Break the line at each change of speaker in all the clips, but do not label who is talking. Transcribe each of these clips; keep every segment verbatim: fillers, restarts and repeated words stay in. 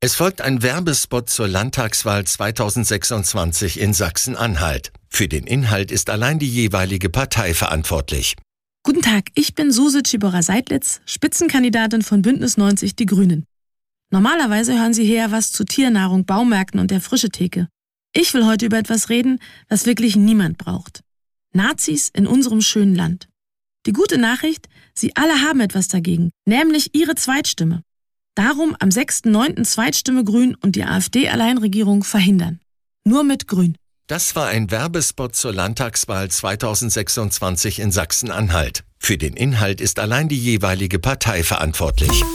Es folgt ein Werbespot zur Landtagswahl zweitausendsechsundzwanzig in Sachsen-Anhalt. Für den Inhalt ist allein die jeweilige Partei verantwortlich.
Guten Tag, ich bin Suse Tschibora-Seidlitz, Spitzenkandidatin von Bündnis neunzig Die Grünen. Normalerweise hören Sie hier was zu Tiernahrung, Baumärkten und der Frischetheke. Ich will heute über etwas reden, was wirklich niemand braucht. Nazis in unserem schönen Land. Die gute Nachricht, Sie alle haben etwas dagegen, nämlich Ihre Zweitstimme. Darum am sechsten neunten Zweitstimme Grün und die AfD-Alleinregierung verhindern. Nur mit Grün.
Das war ein Werbespot zur Landtagswahl zweitausendsechsundzwanzig in Sachsen-Anhalt. Für den Inhalt ist allein die jeweilige Partei verantwortlich.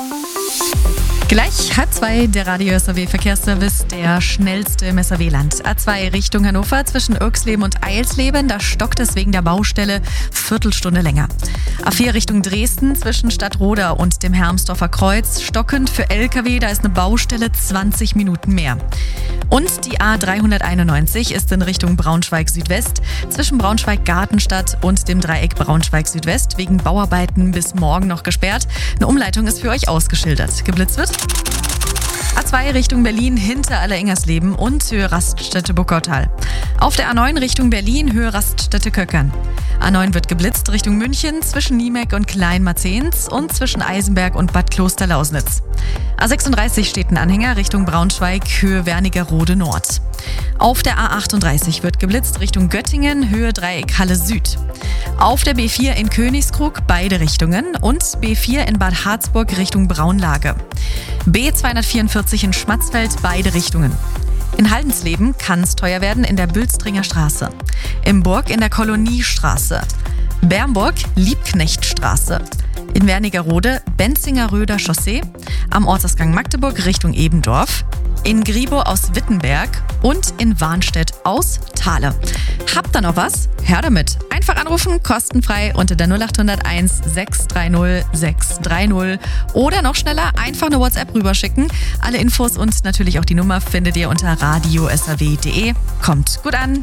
Gleich H zwei, der Radio S R W Verkehrsservice, der schnellste im S R W-Land. A zwei Richtung Hannover zwischen Irksleben und Eilsleben, da stockt es wegen der Baustelle Viertelstunde länger. A vier Richtung Dresden zwischen Stadtroda und dem Hermsdorfer Kreuz, stockend für L K W, da ist eine Baustelle zwanzig Minuten mehr. Und die A dreihunderteinundneunzig ist in Richtung Braunschweig-Südwest zwischen Braunschweig-Gartenstadt und dem Dreieck Braunschweig-Südwest wegen Bauarbeiten bis morgen noch gesperrt. Eine Umleitung ist für euch ausgeschildert. Geblitzt wird A zwei Richtung Berlin hinter Allerengersleben und Höhe Raststätte Buckautal. Auf der A neun Richtung Berlin Höhe Raststätte Köckern. A neun wird geblitzt Richtung München zwischen Niemeck und Kleinmarzehns und zwischen Eisenberg und Bad Kloster-Lausnitz. A sechsunddreißig steht ein Anhänger Richtung Braunschweig Höhe Wernigerode Nord. Auf der A achtunddreißig wird geblitzt Richtung Göttingen Höhe Dreieck Halle Süd. Auf der B vier in Königskrug beide Richtungen und B vier in Bad Harzburg Richtung Braunlage. B zweihundertvierundvierzig in Schmatzfeld beide Richtungen. In Haldensleben kann es teuer werden in der Bülstringer Straße. Im Burg in der Koloniestraße. Bernburg Liebknechtstraße. In Wernigerode Benzinger-Röder Chaussee. Am Ortsausgang Magdeburg Richtung Ebendorf. In Gribow aus Wittenberg und in Warnstedt aus Thale. Habt ihr noch was? Her damit. Einfach anrufen, kostenfrei unter der null acht null eins sechs drei null sechs drei null oder noch schneller einfach eine WhatsApp rüberschicken. Alle Infos und natürlich auch die Nummer findet ihr unter radio s r w punkt d e. Kommt gut an!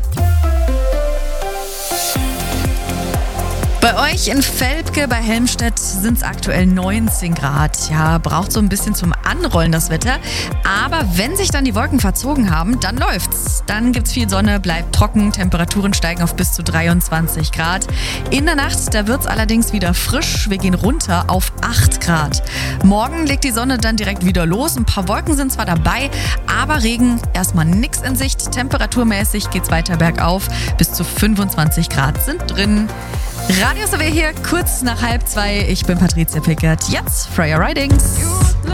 Bei euch in Velpke bei Helmstedt sind es aktuell neunzehn Grad. Ja, braucht so ein bisschen zum Anrollen das Wetter. Aber wenn sich dann die Wolken verzogen haben, dann läuft's. Dann gibt's viel Sonne, bleibt trocken, Temperaturen steigen auf bis zu dreiundzwanzig Grad. In der Nacht, da wird's allerdings wieder frisch. Wir gehen runter auf acht Grad. Morgen legt die Sonne dann direkt wieder los. Ein paar Wolken sind zwar dabei, aber Regen erstmal nix in Sicht. Temperaturmäßig geht's weiter bergauf. Bis zu fünfundzwanzig Grad sind drin. Radio S R W hier, kurz nach halb zwei. Ich bin Patricia Pickert. Jetzt Freya Ridings.